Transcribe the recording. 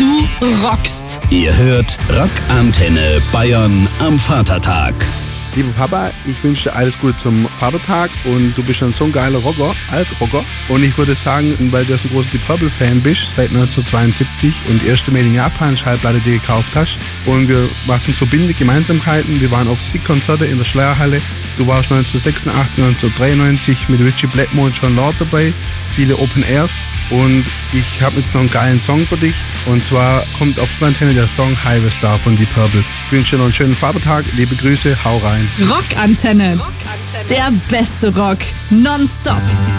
Du rockst. Ihr hört Rockantenne Bayern am Vatertag. Lieber Papa, ich wünsche dir alles Gute zum Vatertag und du bist schon so ein geiler Rocker, Altrocker. Und ich würde sagen, weil du so ein großer Deep Purple-Fan bist, seit 1972 und die erste Made in Japan Schallplatte dir gekauft hast. Und wir machen verbindende Gemeinsamkeiten. Wir waren auf zig Konzerte in der Schleierhalle. Du warst 1986, 1993 mit Richie Blackmore und John Lord dabei. Viele Open Airs. Und ich habe jetzt noch einen geilen Song für dich. Und zwar kommt auf Rockantenne der Song Highway Star von Deep Purple. Ich wünsche dir noch einen schönen Vatertag. Liebe Grüße, hau rein. Rockantenne. Der beste Rock. Nonstop.